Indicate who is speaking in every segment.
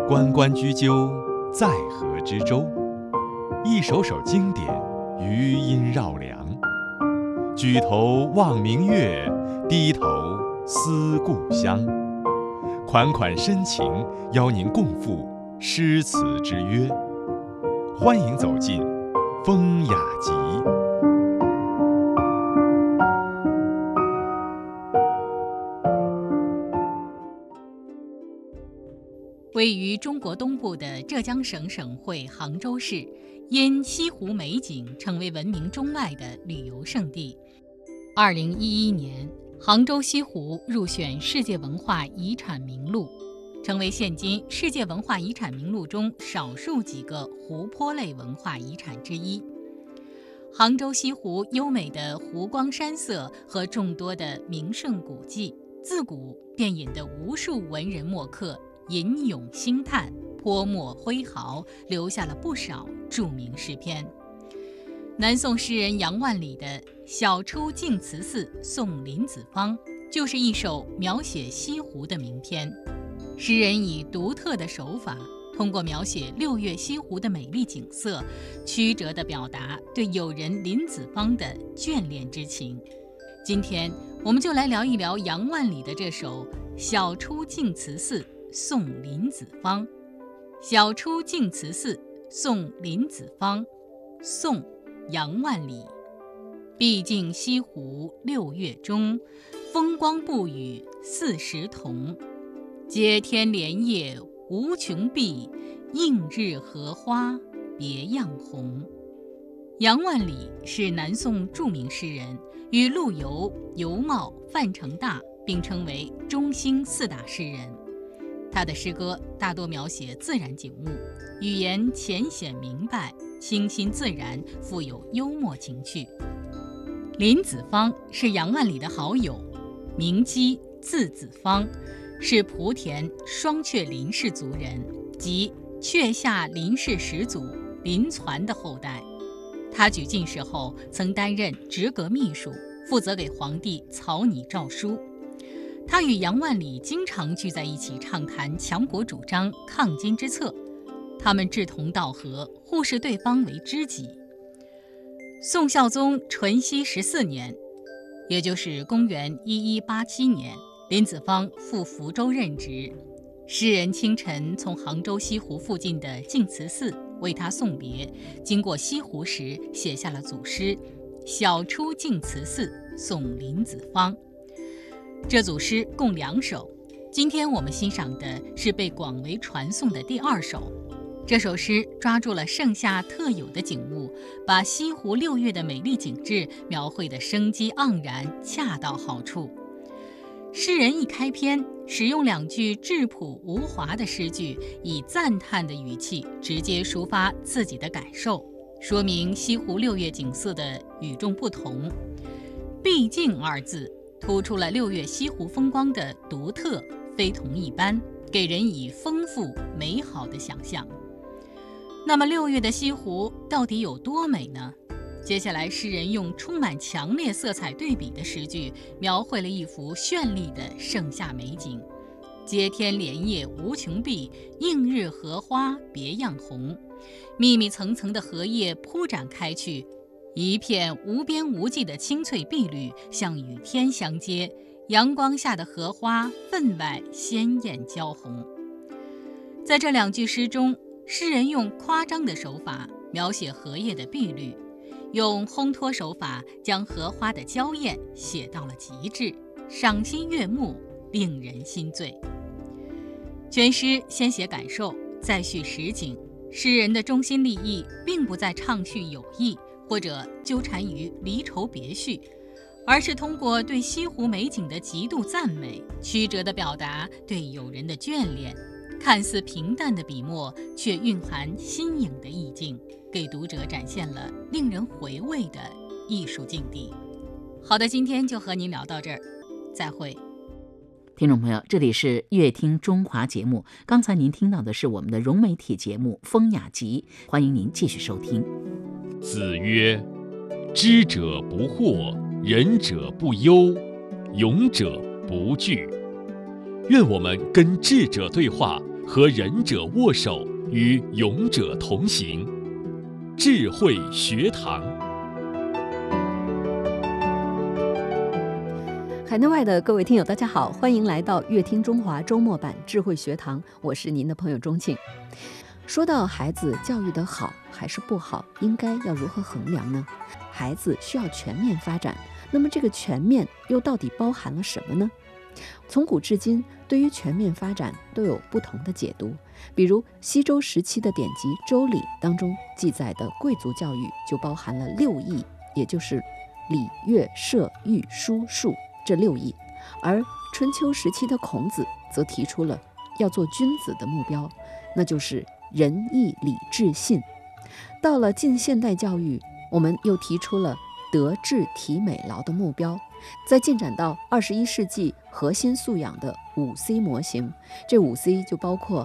Speaker 1: 关关雎鸠，在河之洲。一首首经典，余音绕梁。举头望明月，低头思故乡。款款深情，邀您共赴诗词之约。欢迎走进风雅集。
Speaker 2: 位于中国东部的浙江省省会杭州市，因西湖美景成为闻名中外的旅游胜地。2011年，杭州西湖入选世界文化遗产名录，成为现今世界文化遗产名录中少数几个湖泊类文化遗产之一。杭州西湖优美的湖光山色和众多的名胜古迹，自古便引得无数文人墨客吟咏兴叹，泼墨挥毫，留下了不少著名诗篇。南宋诗人杨万里的《晓出净慈寺送林子方》就是一首描写西湖的名篇。诗人以独特的手法，通过描写6月西湖的美丽景色，曲折地表达对友人林子方的眷恋之情。今天我们就来聊一聊杨万里的这首《晓出净慈寺送林子方》。晓出净慈寺送林子方，宋杨万里。毕竟西湖6月中，风光不与40同。接天莲叶无穷碧，映日荷花别样红。杨万里是南宋著名诗人，与陆游、尤袤、范成大并称为中兴4大诗人。他的诗歌大多描写自然景物，语言浅显明白，清新自然，富有幽默情趣。林子方是杨万里的好友，名基，字子方，是莆田双雀林氏族人，即雀下林氏始祖林攒的后代。他举进士后，曾担任直阁秘书，负责给皇帝草拟诏书。他与杨万里经常聚在一起畅谈强国主张、抗金之策，他们志同道合，互视对方为知己。宋孝宗淳熙14年，也就是公元1187年，林子方赴福州任职，诗人清晨从杭州西湖附近的净慈寺为他送别，经过西湖时写下了组诗《晓出净慈寺送林子方》。这组诗共2首，今天我们欣赏的是被广为传颂的第2首。这首诗抓住了盛夏特有的景物，把西湖6月的美丽景致描绘得生机盎然，恰到好处。诗人一开篇，使用2句质朴无华的诗句，以赞叹的语气直接抒发自己的感受，说明西湖6月景色的与众不同。毕竟2字突出了6月西湖风光的独特，非同一般，给人以丰富美好的想象。那么6月的西湖到底有多美呢？接下来诗人用充满强烈色彩对比的诗句，描绘了一幅绚丽的盛夏美景。接天莲叶无穷碧，映日荷花别样红。密密层层的荷叶铺展开去，一片无边无际的青翠碧绿像与天相接，阳光下的荷花分外鲜艳娇红。在这2句诗中，诗人用夸张的手法描写荷叶的碧绿，用烘托手法将荷花的娇艳写到了极致，赏心悦目，令人心醉。全诗先写感受，再叙实景，诗人的中心立意并不在畅叙友谊，或者纠缠于离愁别绪，而是通过对西湖美景的极度赞美，曲折地表达对友人的眷恋。看似平淡的笔墨，却蕴含新颖的意境，给读者展现了令人回味的艺术境地。好的，今天就和您聊到这儿，再会。
Speaker 3: 听众朋友，这里是乐听中华节目，刚才您听到的是我们的融媒体节目《风雅集》，欢迎您继续收听。
Speaker 1: 子曰：知者不惑，仁者不忧，勇者不惧。愿我们跟智者对话， 和仁者握手，与勇者同行。智慧学堂。
Speaker 4: 海内外的各位听友大家好，欢迎来到乐听中华周末版智慧学堂，我是您的朋友钟庆。说到孩子教育的好还是不好，应该要如何衡量呢？孩子需要全面发展，那么这个全面又到底包含了什么呢？从古至今，对于全面发展都有不同的解读。比如西周时期的典籍《周礼》当中记载的贵族教育就包含了6艺，也就是礼、乐、射、御、书、数这6艺。而春秋时期的孔子则提出了要做君子的目标，那就是仁义礼智信。到了近现代教育，我们又提出了德智体美劳的目标。再进展到21世纪核心素养的5C 模型，这5C 就包括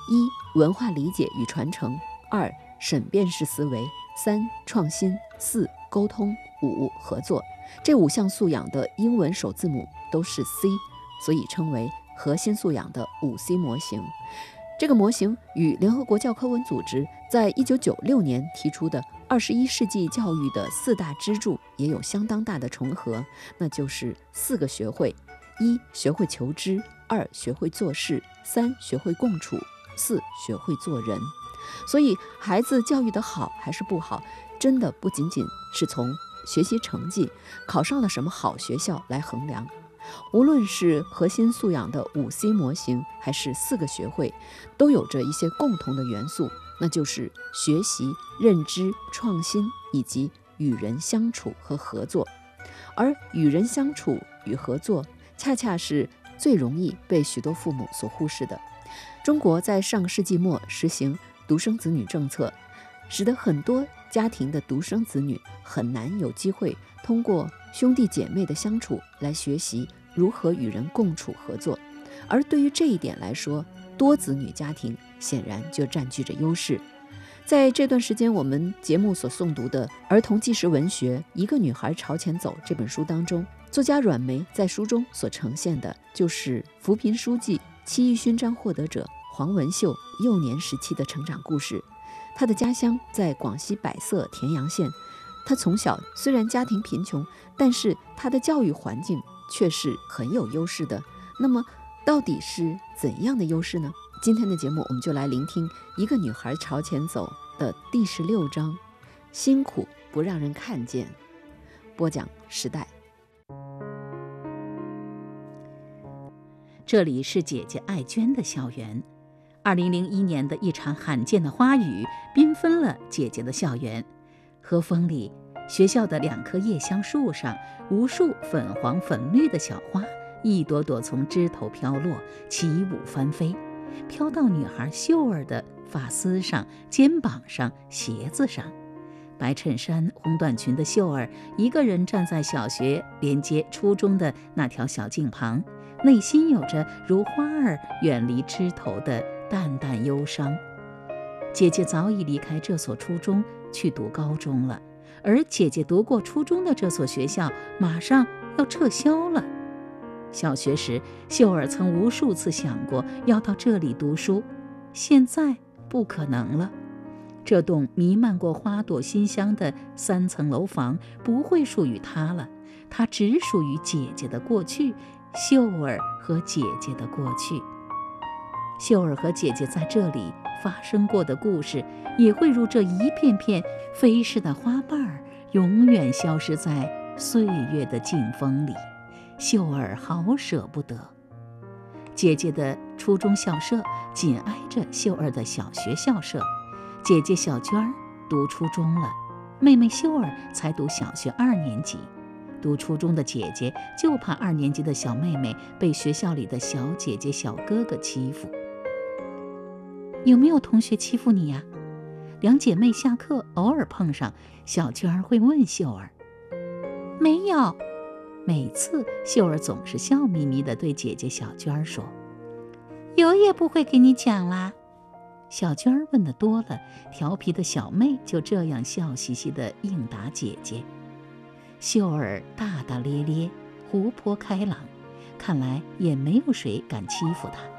Speaker 4: 1文化理解与传承，2审辩式思维，3创新，4沟通，5合作。这5项素养的英文首字母都是 C， 所以称为核心素养的5C 模型。这个模型与联合国教科文组织在1996年提出的21世纪教育的4大支柱也有相当大的重合，那就是4个学会：1学会求知，2学会做事，3学会共处，4学会做人。所以孩子教育的好还是不好，真的不仅仅是从学习成绩考上了什么好学校来衡量。无论是核心素养的5C 模型，还是4个学会，都有着一些共同的元素，那就是学习、认知、创新以及与人相处和合作。而与人相处与合作，恰恰是最容易被许多父母所忽视的。中国在上个世纪末实行独生子女政策，使得很多家庭的独生子女很难有机会通过兄弟姐妹的相处来学习如何与人共处合作。而对于这一点来说，多子女家庭显然就占据着优势。在这段时间我们节目所诵读的儿童纪实文学《一个女孩朝前走》这本书当中，作家阮梅在书中所呈现的就是扶贫书记、7艺勋章获得者黄文秀幼年时期的成长故事。他的家乡在广西百色田阳县，他从小虽然家庭贫穷，但是他的教育环境却是很有优势的。那么到底是怎样的优势呢？今天的节目我们就来聆听《一个女孩朝前走》的第16章，辛苦不让人看见。播讲时代。
Speaker 3: 这里是姐姐艾娟的校园。2001年的一场罕见的花雨缤纷了姐姐的校园。和风里，学校的2棵叶香树上，无数粉黄粉绿的小花一朵朵从枝头飘落，起舞翻飞，飘到女孩秀儿的发丝上、肩膀上、鞋子上。白衬衫红短裙的秀儿一个人站在小学连接初中的那条小径旁，内心有着如花儿远离枝头的淡淡忧伤。姐姐早已离开这所初中去读高中了，而姐姐读过初中的这所学校马上要撤销了。小学时，秀儿曾无数次想过要到这里读书，现在不可能了。这栋弥漫过花朵馨香的3层楼房不会属于她了，它只属于姐姐的过去，秀儿和姐姐的过去。秀儿和姐姐在这里发生过的故事，也会如这一片片飞逝的花瓣儿，永远消失在岁月的劲风里。秀儿好舍不得。姐姐的初中校舍紧挨着秀儿的小学校舍，姐姐小娟儿读初中了，妹妹秀儿才读小学2年级。读初中的姐姐就怕2年级的小妹妹被学校里的小姐姐小哥哥欺负。有没有同学欺负你呀？2姐妹下课偶尔碰上，小娟儿会问秀儿。没有。每次秀儿总是笑眯眯地对姐姐小娟儿说，有也不会给你讲啦。小娟儿问得多了，调皮的小妹就这样笑嘻嘻地应答姐姐。秀儿大大咧咧，活泼开朗，看来也没有谁敢欺负她。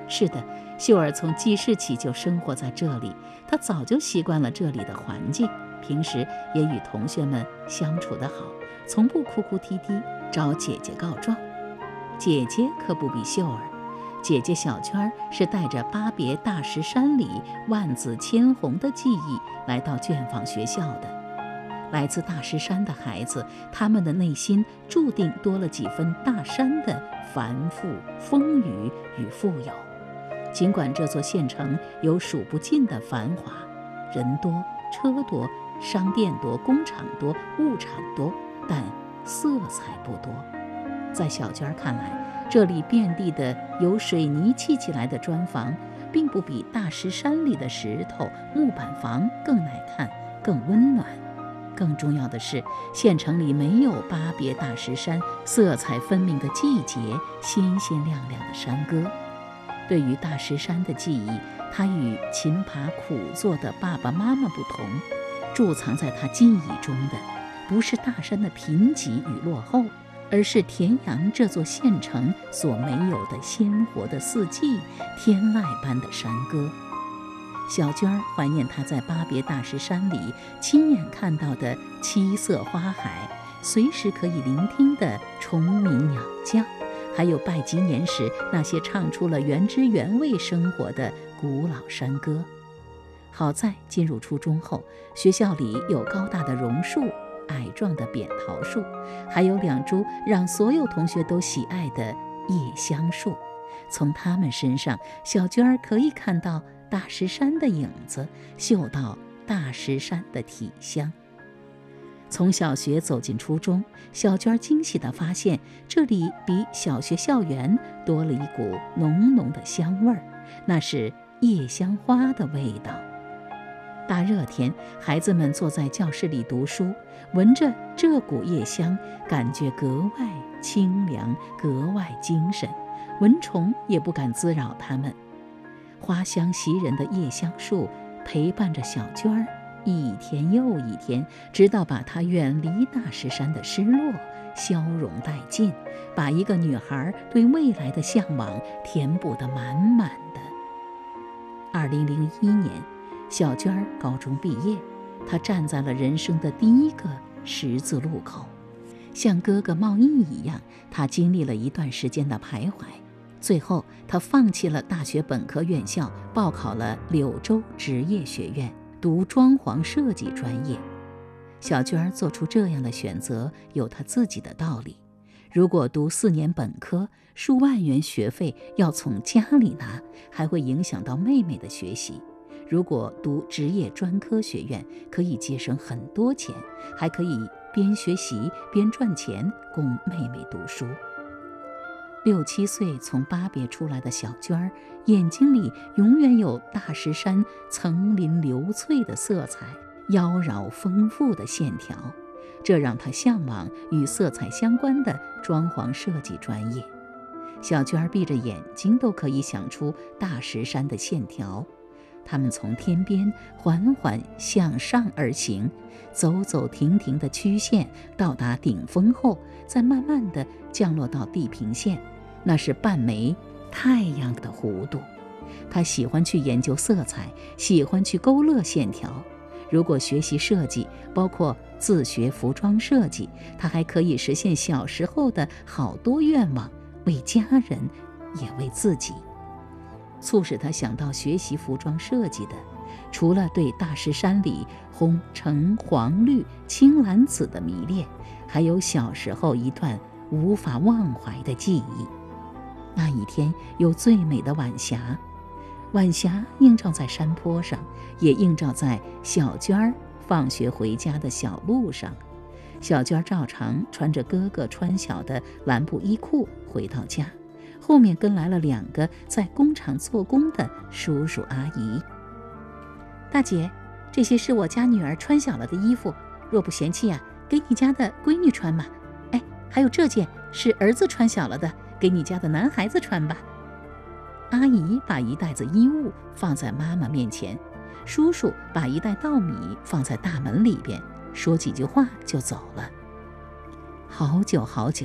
Speaker 3: 是的，秀儿从记事起就生活在这里，她早就习惯了这里的环境，平时也与同学们相处得好，从不哭哭啼啼找姐姐告状。姐姐可不比秀儿，姐姐小娟是带着巴别大石山里万紫千红的记忆来到卷坊学校的。来自大石山的孩子，他们的内心注定多了几分大山的繁复、风雨与富有。尽管这座县城有数不尽的繁华，人多、车多、商店多、工厂多、物产多，但色彩不多。在小娟看来，这里遍地的由水泥砌起来的砖房，并不比大石山里的石头、木板房更耐看、更温暖。更重要的是，县城里没有巴别大石山色彩分明的季节、鲜鲜亮亮的山歌。对于大石山的记忆，它与勤爬苦做的爸爸妈妈不同，贮藏在他记忆中的不是大山的贫瘠与落后，而是田阳这座县城所没有的鲜活的四季、天籁般的山歌。小娟怀念她在巴别大石山里亲眼看到的七色花海，随时可以聆听的虫鸣鸟叫，还有拜吉年时那些唱出了原汁原味生活的古老山歌。好在进入初中后，学校里有高大的榕树、矮壮的扁桃树，还有2株让所有同学都喜爱的夜香树。从它们身上，小娟可以看到大石山的影子，嗅到大石山的体香。从小学走进初中，小娟惊喜地发现，这里比小学校园多了一股浓浓的香味儿，那是夜香花的味道。大热天，孩子们坐在教室里读书，闻着这股夜香，感觉格外清凉，格外精神，蚊虫也不敢滋扰他们。花香袭人的夜香树陪伴着小娟儿一天又一天，直到把她远离大石山的失落消融殆尽，把一个女孩对未来的向往填补得满满的。2001年，小娟儿高中毕业，她站在了人生的第一个十字路口。像哥哥茂毅一样，她经历了一段时间的徘徊，最后她放弃了大学本科院校，报考了柳州职业学院，读装潢设计专业。小娟儿做出这样的选择，有她自己的道理。如果读4年本科，数万元学费要从家里拿，还会影响到妹妹的学习。如果读职业专科学院，可以节省很多钱，还可以边学习边赚钱供妹妹读书。6、7岁从巴别出来的小娟儿，眼睛里永远有大石山层林流翠的色彩，妖娆丰富的线条，这让她向往与色彩相关的装潢设计专业。小娟儿闭着眼睛都可以想出大石山的线条，它们从天边缓缓向上而行，走走停停的曲线，到达顶峰后，再慢慢地降落到地平线，那是半枚太阳的弧度。他喜欢去研究色彩，喜欢去勾勒线条。如果学习设计，包括自学服装设计，他还可以实现小时候的好多愿望，为家人，也为自己。促使他想到学习服装设计的，除了对大石山里红橙黄绿青蓝紫的迷恋，还有小时候一段无法忘怀的记忆。那一天有最美的晚霞，晚霞映照在山坡上，也映照在小娟儿放学回家的小路上。小娟儿照常穿着哥哥穿小的蓝布衣裤回到家，后面跟来了2个在工厂做工的叔叔阿姨。大姐，这些是我家女儿穿小了的衣服，若不嫌弃给你家的闺女穿吧。哎，还有这件是儿子穿小了的，给你家的男孩子穿吧。阿姨把一袋子衣物放在妈妈面前，叔叔把一袋稻米放在大门里边，说几句话就走了。好久好久，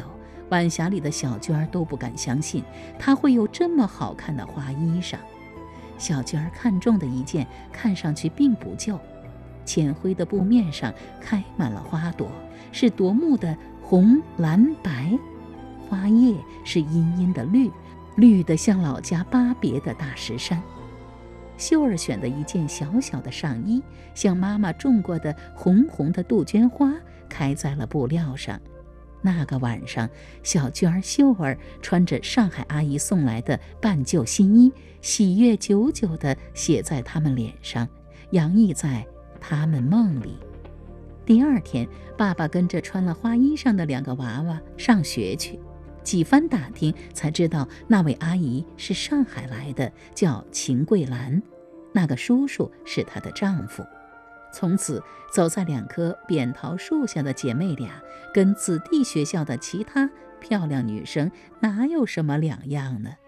Speaker 3: 晚霞里的小娟儿都不敢相信，她会有这么好看的花衣裳。小娟儿看中的一件看上去并不旧，浅灰的布面上开满了花朵，是夺目的红、蓝、白，花叶是阴阴的绿，绿得像老家巴别的大石山。秀儿选的一件小小的上衣，像妈妈种过的红红的杜鹃花，开在了布料上。那个晚上，小娟儿、秀儿穿着上海阿姨送来的半旧新衣，喜悦久久地写在他们脸上，洋溢在他们梦里。第二天，爸爸跟着穿了花衣裳的2个娃娃上学去。几番打听才知道，那位阿姨是上海来的，叫秦桂兰，那个叔叔是她的丈夫。从此走在2棵扁桃树下的姐妹俩，跟子弟学校的其他漂亮女生哪有什么两样呢？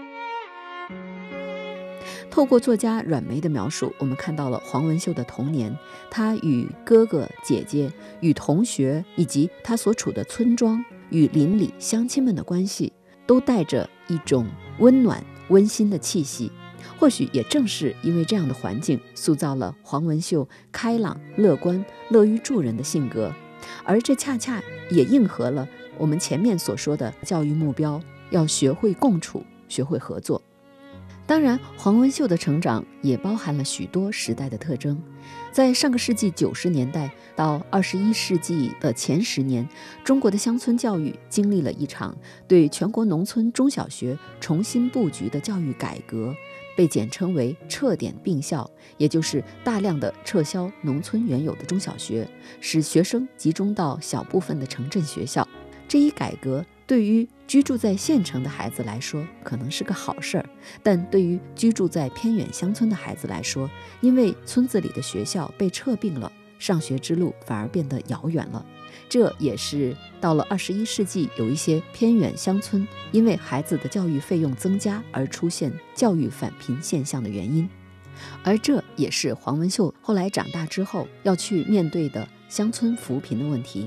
Speaker 4: 透过作家阮梅的描述，我们看到了黄文秀的童年，她与哥哥姐姐、与同学以及她所处的村庄与邻里乡亲们的关系，都带着一种温暖温馨的气息。或许也正是因为这样的环境，塑造了黄文秀开朗、乐观、乐于助人的性格，而这恰恰也应和了我们前面所说的教育目标，要学会共处，学会合作。当然，黄文秀的成长也包含了许多时代的特征。在上个世纪90年代到21世纪的前10年，中国的乡村教育经历了一场对全国农村中小学重新布局的教育改革，被简称为撤点并校，也就是大量的撤销农村原有的中小学，使学生集中到小部分的城镇学校。这一改革对于居住在县城的孩子来说可能是个好事儿，但对于居住在偏远乡村的孩子来说，因为村子里的学校被撤并了，上学之路反而变得遥远了。这也是到了21世纪，有一些偏远乡村因为孩子的教育费用增加而出现教育返贫现象的原因。而这也是黄文秀后来长大之后要去面对的乡村扶贫的问题。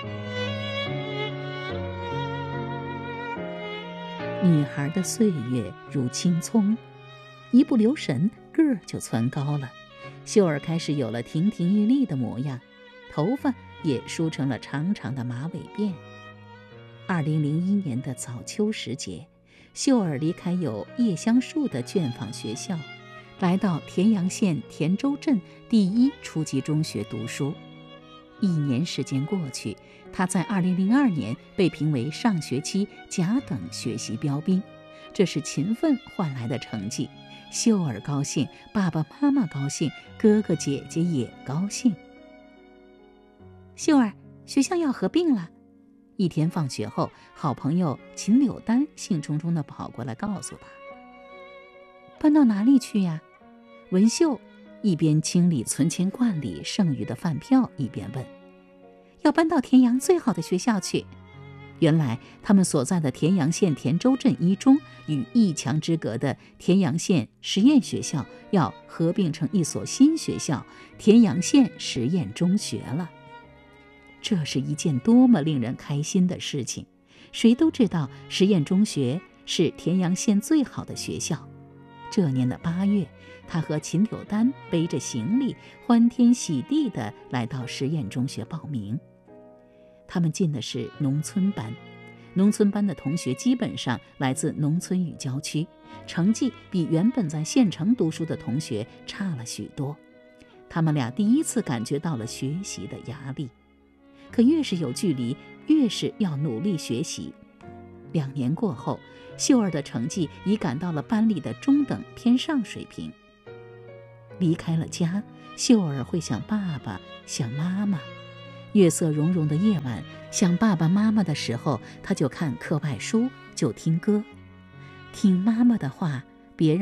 Speaker 3: 女孩的岁月如青葱，一不留神个儿就蹿高了。秀儿开始有了亭亭玉立的模样，头发也梳成了长长的马尾辫。2001年的早秋时节，秀儿离开有叶香树的卷坊学校，来到田阳县田州镇第1初级中学读书。1年时间过去，他在2002年被评为上学期甲等学习标兵，这是勤奋换来的成绩。秀儿高兴，爸爸妈妈高兴，哥哥姐姐也高兴。秀儿，学校要合并了。一天放学后，好朋友秦柳丹兴冲冲地跑过来告诉他。搬到哪里去呀？文秀一边清理存钱罐里剩余的饭票，一边问。要搬到田阳最好的学校去。原来他们所在的田阳县田州镇一中与一墙之隔的田阳县实验学校要合并成一所新学校——田阳县实验中学了。这是一件多么令人开心的事情！谁都知道实验中学是田阳县最好的学校。这年的8月，他和秦柳丹背着行李，欢天喜地地来到实验中学报名。他们进的是农村班，农村班的同学基本上来自农村与郊区，成绩比原本在县城读书的同学差了许多。他们俩第一次感觉到了学习的压力，可越是有距离，越是要努力学习。2年过后，秀儿的成绩已赶到了班里的中等偏上水平。离开了家，秀儿会想爸爸，想妈妈。月色融融的夜晚，想爸爸妈妈的时候，他就看课外书，就听歌。听妈妈的话，